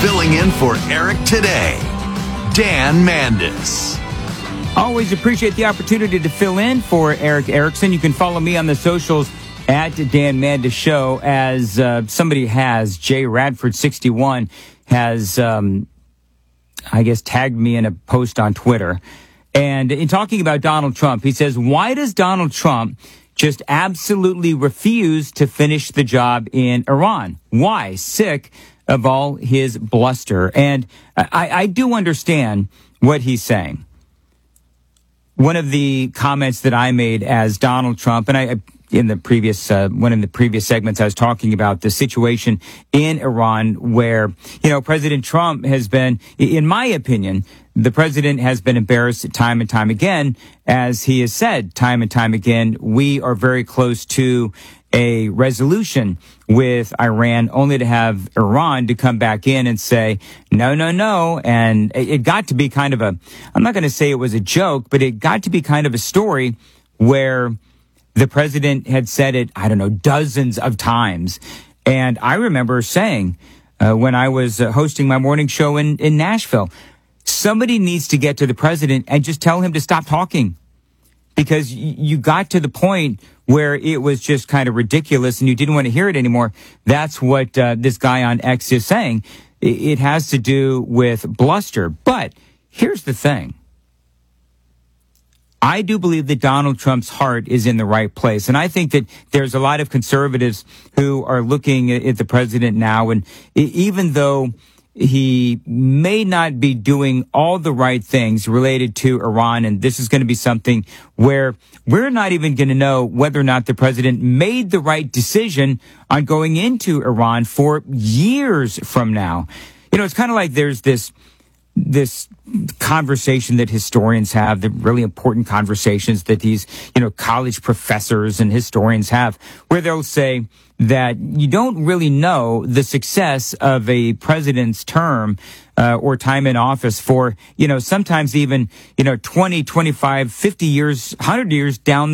Filling in for Eric today, Dan Mandis. Always appreciate the opportunity to fill in for Eric Erickson. You can follow me on the socials at Dan Mandis Show. As somebody has, Jay Radford 61 has, I guess, tagged me in a post on Twitter. And in talking about Donald Trump, he says, why does Donald Trump just absolutely refuse to finish the job in Iran? Why? Sick of all his bluster. And I do understand what he's saying. One of the comments that I made as Donald Trump, and in the previous one of the previous segments, I was talking about the situation in Iran where, President Trump has been, in my opinion, the president has been embarrassed time and time again. As he has said time and time again, we are very close to a resolution with Iran, only to have Iran to come back in and say, no. And it got to be kind of I'm not going to say it was a joke, but it got to be kind of a story where the president had said it, dozens of times. And I remember saying, when I was hosting my morning show in Nashville, somebody needs to get to the president and just tell him to stop talking, because you got to the point where it was just kind of ridiculous and you didn't want to hear it anymore. That's what this guy on X is saying. It has to do with bluster. But here's the thing. I do believe that Donald Trump's heart is in the right place. And I think that there's a lot of conservatives who are looking at the president now, and even though he may not be doing all the right things related to Iran, and this is going to be something where we're not even going to know whether or not the president made the right decision on going into Iran for years from now. It's kind of like there's this conversation that historians have, the really important conversations that these, college professors and historians have, where they'll say that you don't really know the success of a president's term or time in office for, sometimes even, 20, 25, 50 years, 100 years down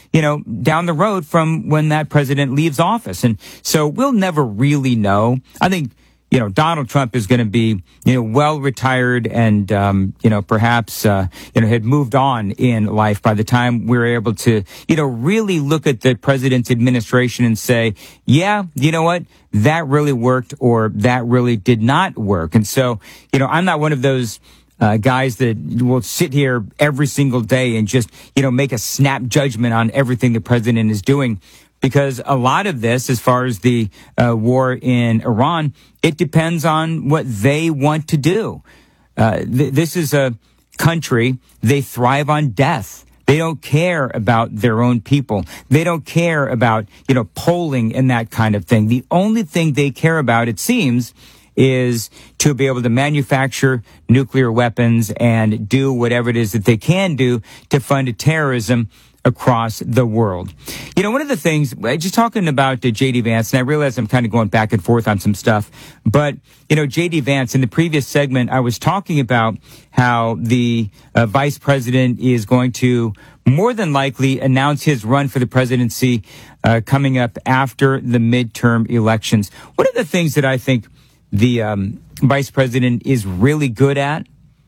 the road from when that president leaves office. And so we'll never really know. I think, Donald Trump is going to be, well retired and, perhaps, had moved on in life by the time we're able to, really look at the president's administration and say, yeah, you know what, that really worked or that really did not work. And so, I'm not one of those guys that will sit here every single day and just, make a snap judgment on everything the president is doing. Because a lot of this, as far as the war in Iran, it depends on what they want to do. This is a country, they thrive on death. They don't care about their own people. They don't care about, polling and that kind of thing. The only thing they care about, it seems, is to be able to manufacture nuclear weapons and do whatever it is that they can do to fund terrorism across the world. One of the things, just talking about J.D. Vance, and I realize I'm kind of going back and forth on some stuff, but, J.D. Vance, in the previous segment, I was talking about how the vice president is going to more than likely announce his run for the presidency coming up after the midterm elections. One of the things that I think the vice president is really good at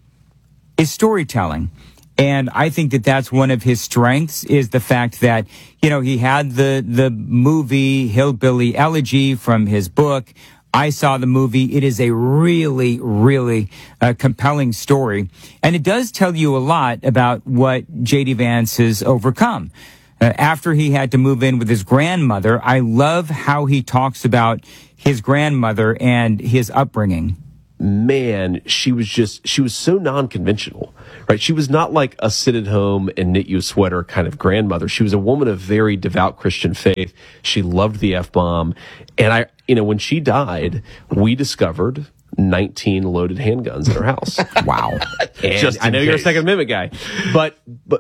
is storytelling. And I think that that's one of his strengths, is the fact that, he had the movie Hillbilly Elegy from his book. I saw the movie. It is a really, really compelling story. And it does tell you a lot about what J.D. Vance has overcome. After he had to move in with his grandmother, I love how he talks about his grandmother and his upbringing. Man, she was so non-conventional, right? She was not like a sit at home and knit you a sweater kind of grandmother. She was a woman of very devout Christian faith. She loved the F-bomb. And when she died, we discovered 19 loaded handguns in her house. Wow. And I know you're a Second Amendment guy, but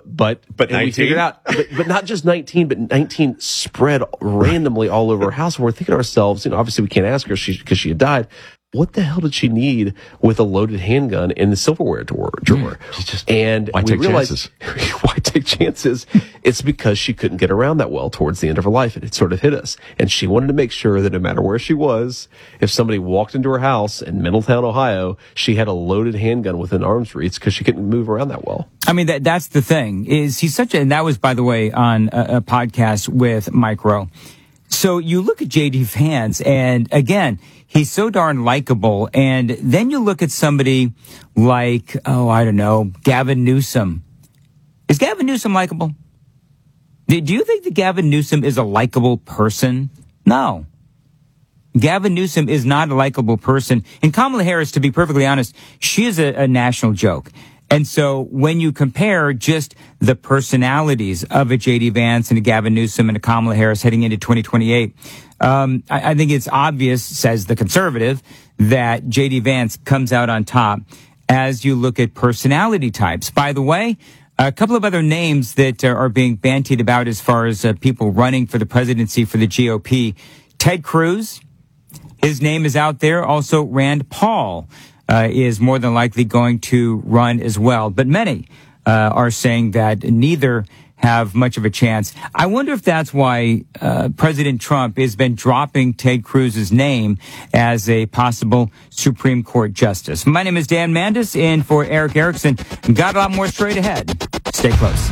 we figured out, but not just 19, but 19 spread randomly all over her house. And we're thinking to ourselves, obviously we can't ask her because she had died. what the hell did she need with a loaded handgun in the silverware drawer? And why we take realized, chances? why take chances? It's because she couldn't get around that well towards the end of her life. And it sort of hit us. And she wanted to make sure that no matter where she was, if somebody walked into her house in Middletown, Ohio, she had a loaded handgun within arm's reach because she couldn't move around that well. I mean, that's the thing, is he's such a, and that was, by the way, on a podcast with Mike Rowe. So you look at J.D. Vance, and again, he's so darn likable. And then you look at somebody like, I don't know, Gavin Newsom. Is Gavin Newsom likable? Do you think that Gavin Newsom is a likable person? No. Gavin Newsom is not a likable person. And Kamala Harris, to be perfectly honest, she is a national joke. And so when you compare just the personalities of a J.D. Vance and a Gavin Newsom and a Kamala Harris heading into 2028, I think it's obvious, says the conservative, that J.D. Vance comes out on top as you look at personality types. By the way, a couple of other names that are being bandied about as far as people running for the presidency for the GOP. Ted Cruz, his name is out there. Also, Rand Paul is more than likely going to run as well. But many are saying that neither have much of a chance. I wonder if that's why President Trump has been dropping Ted Cruz's name as a possible Supreme Court justice. My name is Dan Mandis, in for Eric Erickson. Got a lot more straight ahead. Stay close.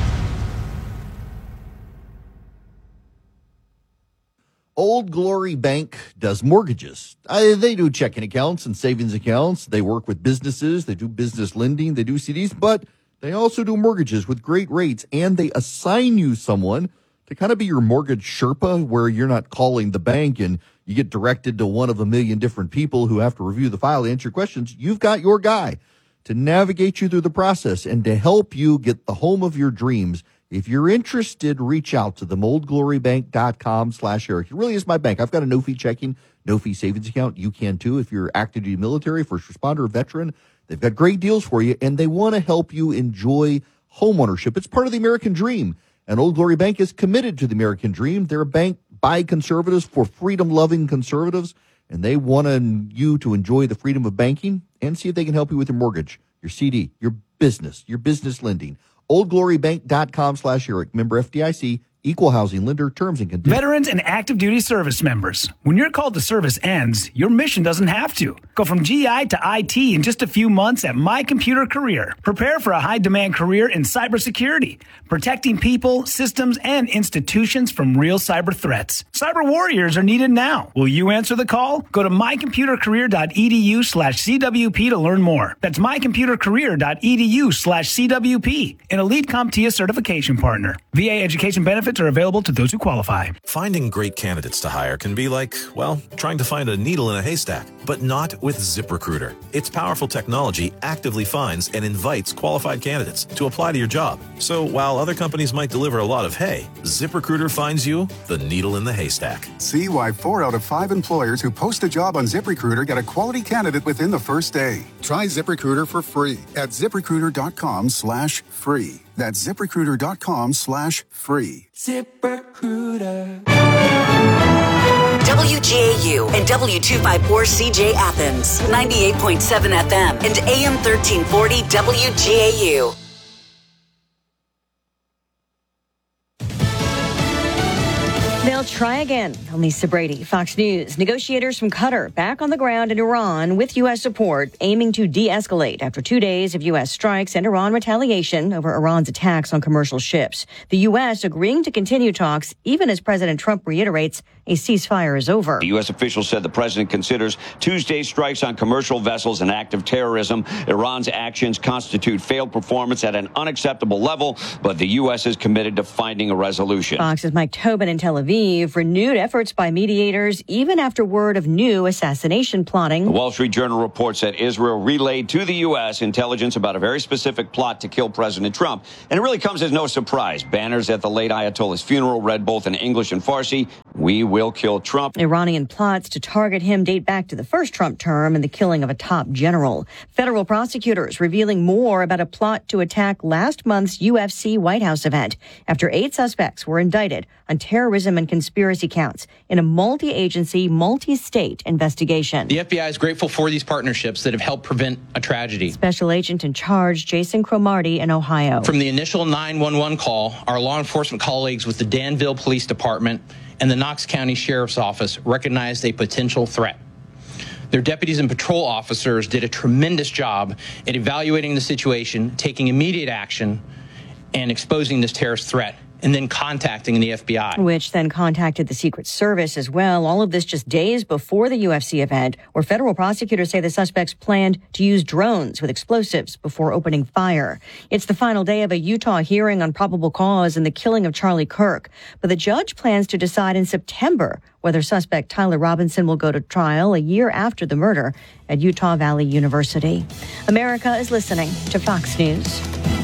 Old Glory Bank does mortgages. They do checking accounts and savings accounts. They work with businesses. They do business lending. They do CDs, but they also do mortgages with great rates, and they assign you someone to kind of be your mortgage Sherpa, where you're not calling the bank and you get directed to one of a million different people who have to review the file, answer your questions. You've got your guy to navigate you through the process and to help you get the home of your dreams. If you're interested, reach out to them, oldglorybank.com/Eric. It really is my bank. I've got a no-fee checking, no-fee savings account. You can too if you're active duty military, first responder, or veteran. They've got great deals for you, and they want to help you enjoy homeownership. It's part of the American dream, and Old Glory Bank is committed to the American dream. They're a bank by conservatives for freedom-loving conservatives, and they want you to enjoy the freedom of banking and see if they can help you with your mortgage, your CD, your business lending. oldglorybank.com/Eric. Member FDIC, equal housing lender, terms and conditions. Veterans and active duty service members. When your call to service ends, your mission doesn't have to. Go from GI to IT in just a few months at My Computer Career. Prepare for a high-demand career in cybersecurity, protecting people, systems, and institutions from real cyber threats. Cyber warriors are needed now. Will you answer the call? Go to mycomputercareer.edu/CWP to learn more. That's mycomputercareer.edu/CWP. An Elite CompTIA certification partner. VA education benefits are available to those who qualify. Finding great candidates to hire can be like, well, trying to find a needle in a haystack, but not with ZipRecruiter. Its powerful technology actively finds and invites qualified candidates to apply to your job. So while other companies might deliver a lot of hay, ZipRecruiter finds you the needle in the haystack. See why 4 out of 5 employers who post a job on ZipRecruiter get a quality candidate within the first day. Try ZipRecruiter for free at ZipRecruiter.com/free. That's ZipRecruiter.com/free. ZipRecruiter. WGAU and W254CJ Athens, 98.7 FM and AM 1340 WGAU. They'll try again. I'm Lisa Brady, Fox News. Negotiators from Qatar back on the ground in Iran with U.S. support, aiming to de-escalate after 2 days of U.S. strikes and Iran retaliation over Iran's attacks on commercial ships. The U.S. agreeing to continue talks even as President Trump reiterates a ceasefire is over. The U.S. official said the president considers Tuesday's strikes on commercial vessels an act of terrorism. Iran's actions constitute failed performance at an unacceptable level, but the U.S. is committed to finding a resolution. Fox's Mike Tobin in Tel Aviv renewed efforts by mediators even after word of new assassination plotting. The Wall Street Journal reports that Israel relayed to the U.S. intelligence about a very specific plot to kill President Trump. And it really comes as no surprise. Banners at the late Ayatollah's funeral read both in English and Farsi, "We will kill Trump." Iranian plots to target him date back to the first Trump term and the killing of a top general. Federal prosecutors revealing more about a plot to attack last month's UFC White House event after 8 suspects were indicted on terrorism and conspiracy counts in a multi-agency, multi-state investigation. The FBI is grateful for these partnerships that have helped prevent a tragedy. Special agent in charge Jason Cromartie in Ohio. From the initial 911 call, our law enforcement colleagues with the Danville Police Department and the Knox County Sheriff's Office recognized a potential threat. Their deputies and patrol officers did a tremendous job at evaluating the situation, taking immediate action, and exposing this terrorist threat, and then contacting the FBI. Which then contacted the Secret Service as well. All of this just days before the UFC event, where federal prosecutors say the suspects planned to use drones with explosives before opening fire. It's the final day of a Utah hearing on probable cause in the killing of Charlie Kirk. But the judge plans to decide in September whether suspect Tyler Robinson will go to trial a year after the murder at Utah Valley University. America is listening to Fox News.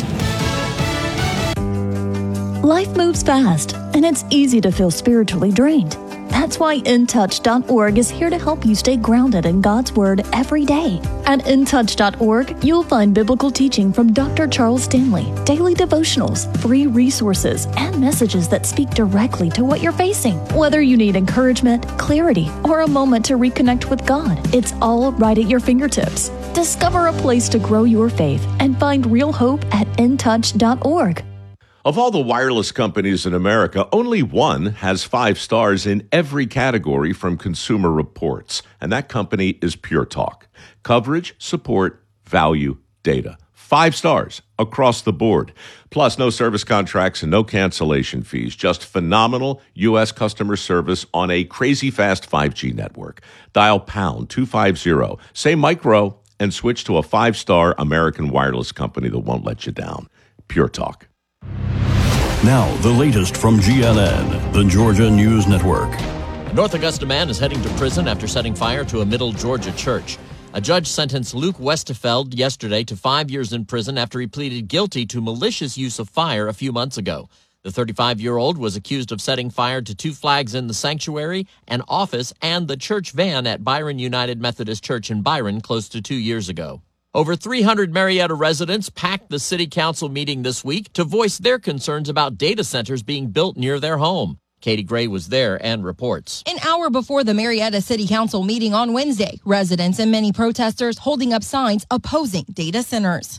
Life moves fast, and it's easy to feel spiritually drained. That's why InTouch.org is here to help you stay grounded in God's Word every day. At InTouch.org, you'll find biblical teaching from Dr. Charles Stanley, daily devotionals, free resources, and messages that speak directly to what you're facing. Whether you need encouragement, clarity, or a moment to reconnect with God, it's all right at your fingertips. Discover a place to grow your faith and find real hope at InTouch.org. Of all the wireless companies in America, only one has 5 stars in every category from Consumer Reports, and that company is Pure Talk. Coverage, support, value, data. 5 stars across the board. Plus, no service contracts and no cancellation fees. Just phenomenal U.S. customer service on a crazy fast 5G network. Dial pound 250, say micro, and switch to a 5-star American wireless company that won't let you down. Pure Talk. Now, the latest from GNN, the Georgia News Network. A North Augusta man is heading to prison after setting fire to a Middle Georgia church. A judge sentenced Luke Westerfeld yesterday to 5 years in prison after he pleaded guilty to malicious use of fire a few months ago. The 35-year-old was accused of setting fire to 2 flags in the sanctuary, an office, and the church van at Byron United Methodist Church in Byron close to 2 years ago. Over 300 Marietta residents packed the city council meeting this week to voice their concerns about data centers being built near their home. Katie Gray was there and reports. An hour before the Marietta City Council meeting on Wednesday, residents and many protesters holding up signs opposing data centers.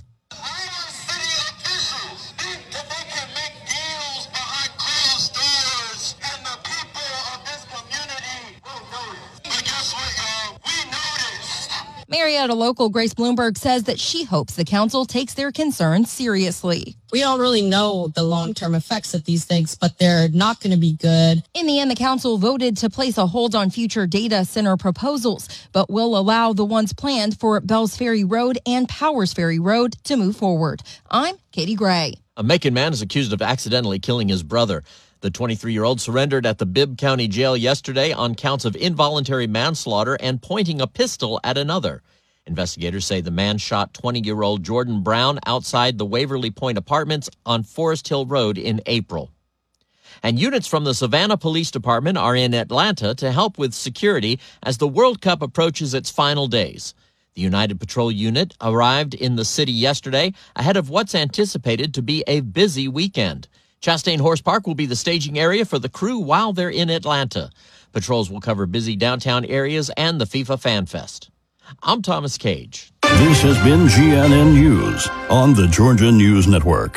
Marietta local Grace Bloomberg says that she hopes the council takes their concerns seriously. We don't really know the long-term effects of these things, but they're not going to be good. In the end, the council voted to place a hold on future data center proposals, but will allow the ones planned for Bells Ferry Road and Powers Ferry Road to move forward. I'm Katie Gray. A Macon man is accused of accidentally killing his brother. The 23-year-old surrendered at the Bibb County Jail yesterday on counts of involuntary manslaughter and pointing a pistol at another. Investigators say the man shot 20-year-old Jordan Brown outside the Waverly Point Apartments on Forest Hill Road in April. And units from the Savannah Police Department are in Atlanta to help with security as the World Cup approaches its final days. The United Patrol Unit arrived in the city yesterday ahead of what's anticipated to be a busy weekend. Chastain Horse Park will be the staging area for the crew while they're in Atlanta. Patrols will cover busy downtown areas and the FIFA Fan Fest. I'm Thomas Cage. This has been GNN News on the Georgia News Network.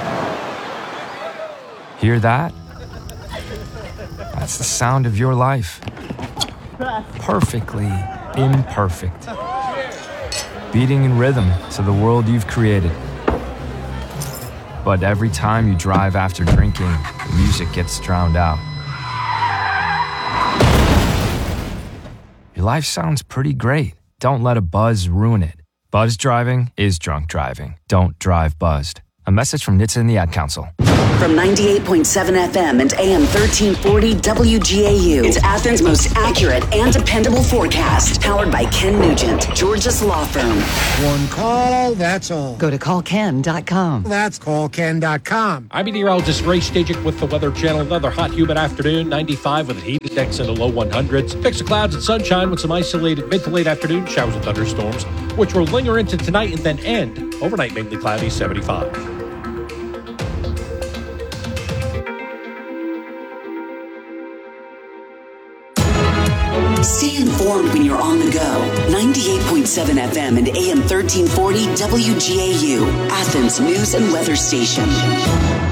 Hear that? That's the sound of your life. Perfectly imperfect. Beating in rhythm to the world you've created. But every time you drive after drinking, the music gets drowned out. Your life sounds pretty great. Don't let a buzz ruin it. Buzz driving is drunk driving. Don't drive buzzed. A message from NHTSA and the Ad Council. From 98.7 FM and AM 1340 WGAU, it's Athens' most accurate and dependable forecast. Powered by Ken Nugent, Georgia's law firm. One call, that's all. Go to callken.com. That's callken.com. I'm meteorologist Ray Stajic with the Weather Channel. Another hot, humid afternoon, 95 with a heat. index in the low 100s. Mix of clouds and sunshine with some isolated mid to late afternoon showers and thunderstorms, which will linger into tonight and then end. Overnight, mainly cloudy, 75. Stay informed when you're on the go. 98.7 FM and AM 1340 WGAU, Athens News and Weather Station.